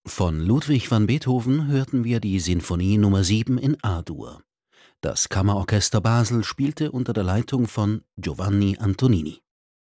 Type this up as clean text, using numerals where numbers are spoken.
Von Ludwig van Beethoven hörten wir die Sinfonie Nummer 7 in A-Dur. Das Kammerorchester Basel spielte unter der Leitung von Giovanni Antonini.